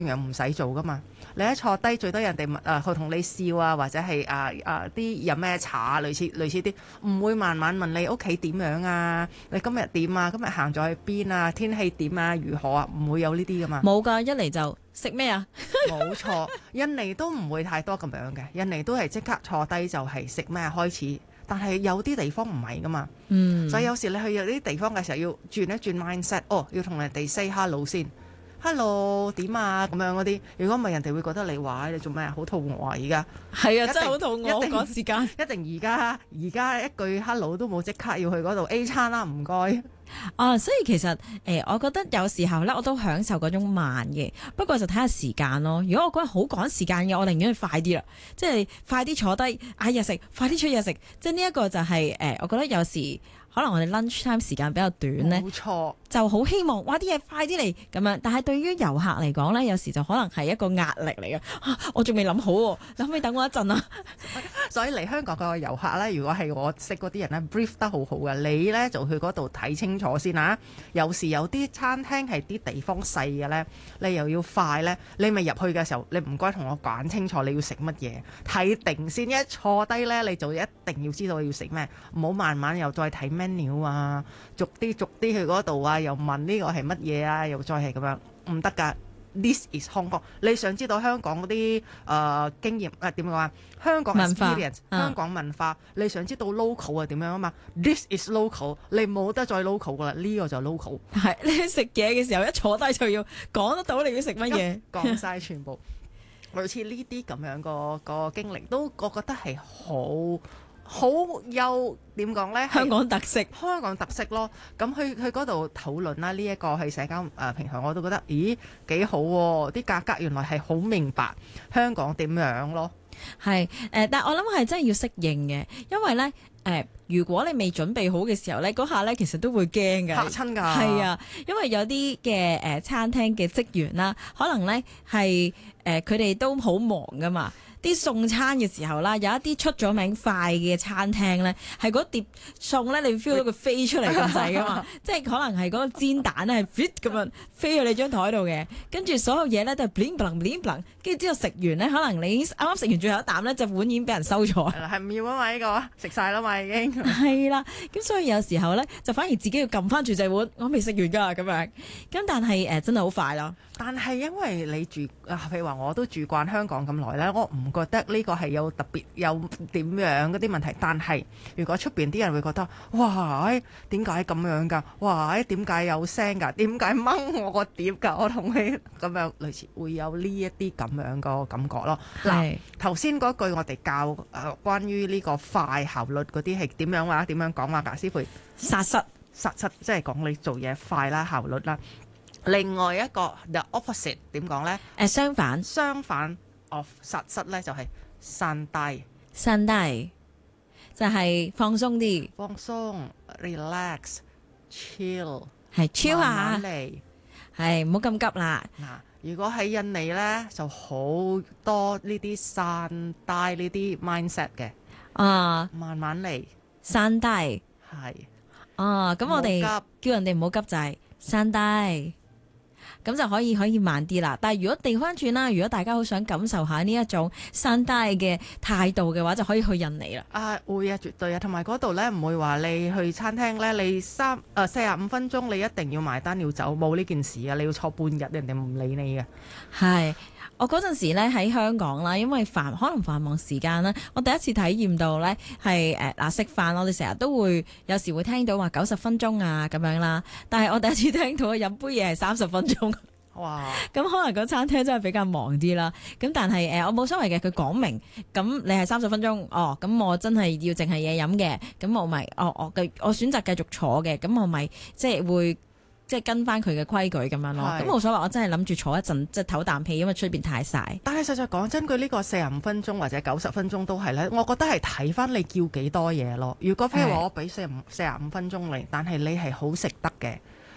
樣唔使做噶嘛。你一坐低，最多人哋去同你笑啊，或者係啲飲咩茶啊，類似啲，唔會慢慢問你屋企點樣啊，你今日點啊，今日行咗去邊啊，天氣點啊，如何啊，唔會有呢啲噶嘛。 冇㗎，一嚟就食咩啊？ 冇錯，印尼都唔會太多咁樣嘅，印尼都係即刻坐低就係食咩開始。但係有啲地方唔係噶嘛，所以有時你去有啲地方嘅時候要轉一轉 mindset，要同人哋 say hello 先。Hello 點啊咁樣嗰啲，如果唔係人哋會覺得你話你做咩好肚餓啊而家。 係啊，真係好肚餓， 一定趕時間。 一定而家一句 hello 都冇，即刻要去嗰度 A 餐啦，唔該。 所以其實我覺得有時候咧，我都享受嗰種慢嘅，不過就睇下時間咯。如果我嗰日好趕時間嘅，我寧願快啲啦，即係快啲坐低嗌嘢食，快啲出嘢食。即係呢一個就係我覺得有時可能我哋 lunch time 時間比較短咧， 冇錯， 就好希望哇啲嘢快啲嚟咁樣。但係對於遊客嚟講咧，有時就可能係一個壓力嚟嘅。我仲未諗好喎，你可唔可以等我一陣啊？ 所以嚟香港嘅遊客咧，如果係我識嗰啲人咧 brief 得好好嘅，你咧就去嗰度睇清楚先啊。有時有啲餐廳係啲地方細嘅咧，你又要快咧，你咪入去嘅時候，你唔該同我講清楚你要食乜嘢，睇定先。一坐低咧，你就一定要知道要食咩，唔好慢慢又再睇 menu 啊，逐啲去嗰度啊，又問呢個係乜嘢啊，又再係咁樣，唔得㗎。This is Hong Kong。你想知道香港嗰啲經驗點講啊？香港 experience，香港文化，你想知道 local 係點樣啊嘛？This is local， 你冇得再 local 噶啦，呢個就 local。 係你食嘢嘅時候一坐低就要講得到你要食乜嘢， 講晒全部。類似呢啲咁樣個經歷，都我覺得係好有點講呢？ 香港特色， 香港特色咯。咁去嗰度討論啦，呢一個係社交平台，我都覺得咦幾好喎！啲價格原來係好明白香港點樣咯。 係但係我諗係真係要適應嘅，因為呢，如果你未準備好嘅時候呢，嗰下呢其實都會驚㗎， 嚇親㗎。 係啊，因為有啲嘅餐廳嘅職員啦，可能呢係佢哋都好忙㗎嘛。啲送餐嘅時候啦，有一啲出咗名快嘅餐廳咧，係嗰碟餸咧，你 feel 到佢飛出嚟咁滯噶嘛，即係可能係嗰個煎蛋咧係 fit 咁樣飛去你張台度嘅，跟住所有嘢咧都係 bling bling bling bling，跟住之後食完咧，可能你啱啱食完最後一啖咧，就碗已經俾人收咗。 係唔要啊嘛，呢個食晒啦嘛已經。 係啦，咁所以有時候咧，就反而自己要撳翻住隻碗，我未食完㗎咁樣。咁但係真係好快咯。但係因為你住譬如話我都住慣香港咁耐咧，我唔覺得呢個係有特別有點樣嗰啲問題。但係如果出邊啲人會覺得，哇，點解咁樣㗎？哇，點解有聲㗎？點解掹我個碟㗎？我同你咁樣類似會有呢一啲咁樣個感覺咯。嗱，頭先嗰句我哋教關於呢個快效率嗰啲係點樣話？點樣講話㗎？師傅，殺失即係講你做嘢快啦，效率啦。另外一個 the opposite 點講呢？相反 of 實質呢就係散低就係放鬆啲，放鬆 relax chill 係 chill 下，慢慢嚟，係唔好咁急啦。嗱，如果喺印尼呢，就好多呢啲散低呢啲 mindset 嘅，慢慢嚟，散低係咁我哋叫人哋唔好急就係散低。咁就可以慢啲啦。但係如果調翻轉啦，如果大家好想感受下呢一種散低嘅態度嘅話，就可以去印尼啦。會啊，絕對啊。同埋嗰度咧唔會話你去餐廳咧，你45分鐘你一定要埋單要走，冇呢件事啊。你要坐半日，人哋唔理你嘅。係。我嗰陣時咧喺香港啦，因為可能繁忙時間啦，我第一次體驗到咧係食飯，我哋成日都會有時會聽到話90分鐘啊咁樣啦，但係我第一次聽到飲杯嘢係30分鐘。哇！咁可能個餐廳真係比較忙啲啦。咁但係我冇所謂嘅，佢講明咁你係30分鐘，咁我真係要淨係嘢飲嘅，咁我咪我選擇繼續坐嘅，咁我咪即係會。即係跟翻佢嘅規矩咁樣咯，咁冇所謂。我真係諗住坐一陣，即係唞啖氣，因為出邊太曬。但係實在講真，佢呢個45分鐘或者90分鐘都係咧，我覺得係睇翻你叫幾多嘢咯。如果譬如話我俾45分鐘你，但係你係好食得嘅，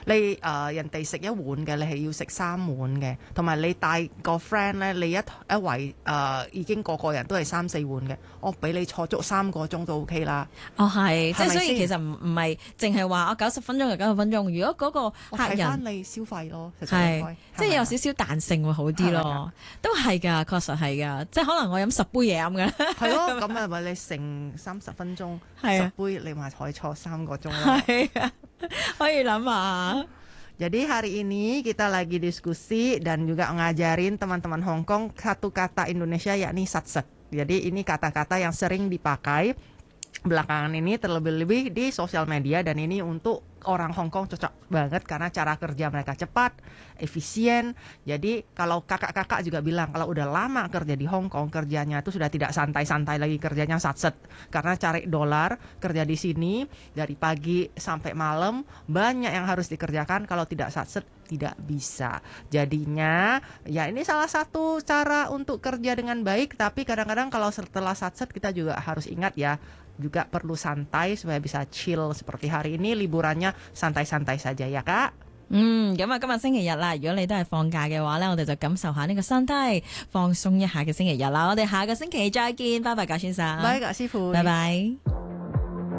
人哋食一碗嘅，你係要食3碗嘅，同埋你帶個 friend 咧，你一圍已經個人都係3、4碗嘅，我俾你坐足3個鐘都 OK 啦。 哦，係，即係所以係咪先其實唔係淨係話我90分鐘就90分鐘，如果嗰個我客人睇翻你消費咯，其實應該係即係有少少彈性會好啲係咪咯，都係㗎，確實係㗎，即係可能我飲10杯嘢咁嘅。 係咯，咁啊咪你乘30分鐘係啊 10杯，你咪可以坐3個鐘啦。 係啊，可以諗下。 Jadi hari ini kita lagi diskusi dan juga ngajarin teman-teman Hong Kong satu kata Indonesia yakni satset. Jadi ini kata-kata yang sering dipakai belakangan ini terlebih-lebih di sosial media dan ini untuk orang Hong Kong cocok banget karena cara kerja mereka cepat, efisien. Jadi kalau kakak-kakak juga bilang kalau udah lama kerja di Hong Kong kerjanya itu sudah tidak santai-santai lagi, kerjanya satset karena cari dolar, kerja di sini dari pagi sampai malam banyak yang harus dikerjakan, kalau tidak satset tidak bisa. Jadinya ya ini salah satu cara untuk kerja dengan baik, tapi kadang-kadang kalau setelah satset kita juga harus ingat ya, juga perlu santai supaya bisa chill seperti hari ini liburannya santai-santai saja ya Kak。 咁啊，今日星期日啦，如果你都係放假嘅話呢，我哋就感受下呢個身體放鬆一下嘅星期日啦。我哋下個星期再見，拜拜，賈先生， 拜Kak師傅， 拜拜。